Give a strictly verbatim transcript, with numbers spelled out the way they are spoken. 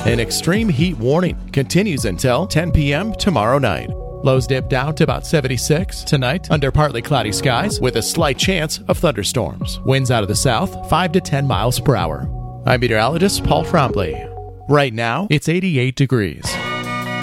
An extreme heat warning continues until ten p.m. tomorrow night. Lows dip down to about seventy-six tonight under partly cloudy skies with a slight chance of thunderstorms. Winds out of the south, five to ten miles per hour. I'm meteorologist Paul Trombley. Right now, it's eighty-eight degrees.